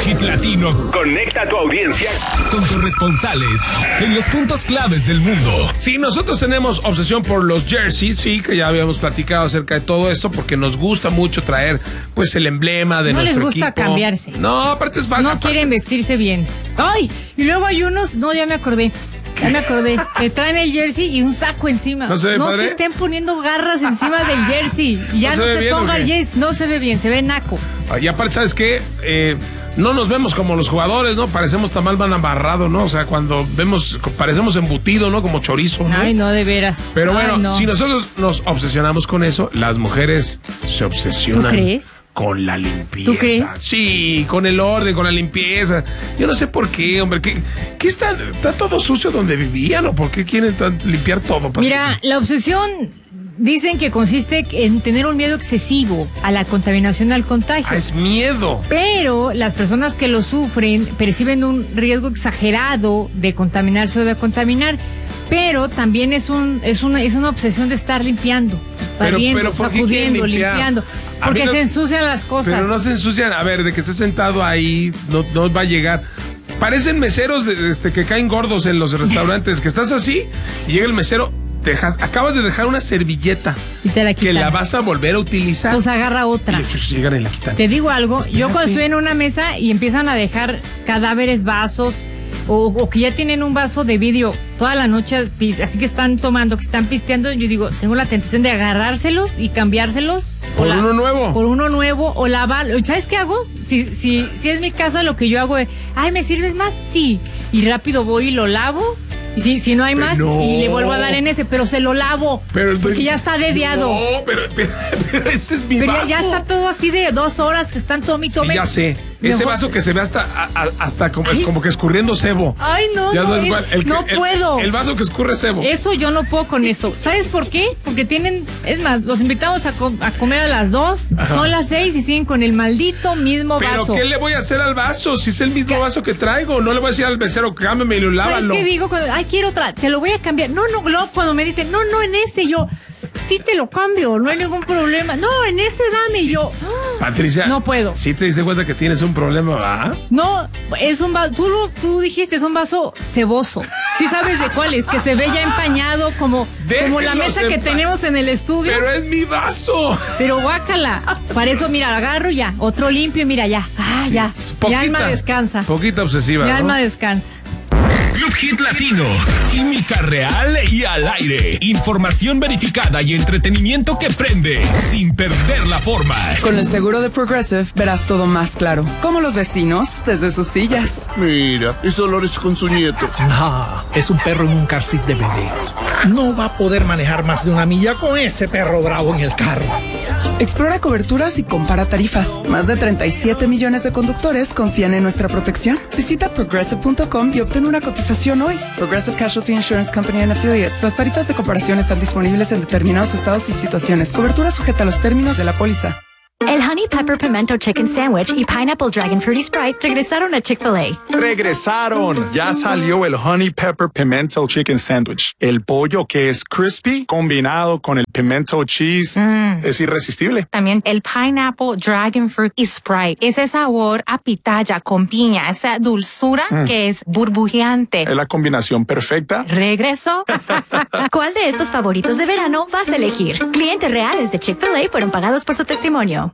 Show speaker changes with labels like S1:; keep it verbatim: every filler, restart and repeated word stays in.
S1: Hit Latino conecta a tu audiencia con corresponsales en los puntos claves del mundo.
S2: Sí, nosotros tenemos obsesión por los jerseys, sí, que ya habíamos platicado acerca de todo esto, porque nos gusta mucho traer, pues, el emblema de
S3: no
S2: nuestro
S3: les gusta
S2: equipo.
S3: cambiarse.
S2: No, aparte es falta.
S3: No
S2: aparte.
S3: quieren vestirse bien. ¡Ay! Y luego hay unos, no, ya me acordé. Ya me acordé, que traen el jersey y un saco encima.
S2: ¿No se ve
S3: No
S2: padre?
S3: se estén poniendo garras encima del jersey. Y ya
S2: ¿No
S3: no
S2: se
S3: se,
S2: ve bien,
S3: ponga
S2: o
S3: el
S2: qué?
S3: jersey. No se ve bien, se ve naco.
S2: Y aparte, ¿sabes qué? Eh, no nos vemos como los jugadores, ¿no? Parecemos tamal van amarrado, ¿no? O sea, cuando vemos, parecemos embutido, ¿no? Como chorizo, ¿no?
S3: Ay, no, de veras.
S2: Pero
S3: Ay,
S2: bueno,
S3: no.
S2: si nosotros nos obsesionamos con eso, las mujeres se obsesionan.
S3: ¿Tú crees?
S2: Con la limpieza.
S3: ¿Tú crees?
S2: Sí, con el orden, con la limpieza. Yo no sé por qué, hombre. ¿Qué, qué está, está todo sucio donde vivían o por qué quieren tan- limpiar todo?
S3: Mira, la obsesión dicen que consiste en tener un miedo excesivo a la contaminación, al contagio.
S2: Ah, es miedo.
S3: Pero las personas que lo sufren perciben un riesgo exagerado de contaminarse o de contaminar. Pero también es un es una es una obsesión de estar limpiando,
S2: Pero-
S3: barriendo,
S2: pero ¿por qué quieren
S3: sacudiendo,
S2: limpiar?
S3: limpiando,
S2: A mí
S3: porque
S2: no-
S3: se ensucian las cosas.
S2: Pero no se ensucian. A ver, de que estés sentado ahí, no, no va a llegar. Parecen meseros de- este, que caen gordos en los restaurantes, que estás así y llega el mesero, dejas, acabas de dejar una servilleta
S3: Y te la
S2: que
S3: quitan.
S2: la vas a volver a utilizar.
S3: Pues agarra otra.
S2: Y pues, llegan y la quitan.
S3: Te digo algo, yo
S2: Espérate.
S3: cuando estoy en una mesa y empiezan a dejar cadáveres, vasos, o, o que ya tienen un vaso de vidrio toda la noche, pis- así que están tomando, que están pisteando, yo digo, tengo la tentación de agarrárselos y cambiárselos. o
S2: Por uno nuevo.
S3: Por uno nuevo, o lavarlo. ¿Sabes qué hago? Si, si, si es mi caso, lo que yo hago es, ay, ¿me sirves más? Sí. Y rápido voy y lo lavo. Y si, si no hay más,
S2: No.
S3: y le vuelvo a dar en ese, pero se lo lavo.
S2: Pero,
S3: porque ya está dediado.
S2: No, pero, pero, pero ese es mi
S3: Pero ya,
S2: vaso.
S3: ya está todo así de dos horas que están tome y
S2: Sí,
S3: tome.
S2: ya sé. Ese
S3: Mejor-
S2: vaso que se ve hasta, a- a- hasta como, es
S3: Ay.
S2: como que escurriendo sebo.
S3: Ay, no,
S2: Ya
S3: no,
S2: sabes
S3: es-
S2: cuál, el que-
S3: no
S2: el-
S3: puedo.
S2: El vaso que escurre sebo.
S3: Eso yo no puedo con eso. ¿Sabes por qué? Porque tienen, es más, los invitamos a, com- a comer a las dos,
S2: Ajá.
S3: son las seis y siguen con el maldito mismo
S2: Pero
S3: vaso.
S2: ¿qué le voy a hacer al vaso? Si es el mismo vaso que traigo. No le voy a decir al becero, cámbiame y lo
S3: ¿Sabes
S2: lávalo.
S3: qué digo? Cuando, ay, quiero otra, te lo voy a cambiar. No, no, no, cuando me dicen, no, no, en ese, yo, sí te lo cambio, no hay ningún problema. No, en ese dame, y yo, ah,
S2: Patricia.
S3: no puedo.
S2: Sí te diste cuenta que tienes un problema, ¿va?
S3: No, es un vaso, tú, lo- tú dijiste, es un vaso ceboso. Sí sabes de cuál es, que se ve ya empañado como, como la
S2: Déjenlo
S3: mesa que
S2: empa-
S3: tenemos en el estudio.
S2: Pero es mi vaso.
S3: Pero guácala. Para eso, mira, agarro ya. Otro limpio, mira, ya. Ah, ya. Mi
S2: Poquita-
S3: alma descansa.
S2: Poquita obsesiva,
S3: Mi
S2: ¿no?
S3: alma descansa.
S1: Club Hit Latino. Química real y al aire. Información verificada y entretenimiento que prende sin perder la forma.
S4: Con el seguro de Progressive verás todo más claro. Como los vecinos desde sus sillas.
S5: Mira, es Dolores con su nieto.
S6: No, es un perro en un car seat de bebé. No va a poder manejar más de una milla con ese perro bravo en el carro.
S4: Explora coberturas y compara tarifas. Más de treinta y siete millones de conductores confían en nuestra protección. Visita progressive punto com y obtén una cotización hoy. Progressive Casualty Insurance Company and Affiliates. Las tarifas de comparación están disponibles en determinados estados y situaciones. Cobertura sujeta a los términos de la póliza.
S7: El Honey Pepper Pimento Chicken Sandwich y Pineapple Dragon Fruity Sprite regresaron a Chick-fil-A.
S8: Regresaron. Ya salió el Honey Pepper Pimento Chicken Sandwich. El pollo que es crispy combinado con el pimento cheese es irresistible.
S9: También el Pineapple Dragon Fruit y Sprite. Ese sabor a pitaya con piña, esa dulzura que es burbujeante.
S8: Es la combinación perfecta.
S9: Regreso.
S7: ¿Cuál de estos favoritos de verano vas a elegir? Clientes reales de Chick-fil-A fueron pagados por su testimonio.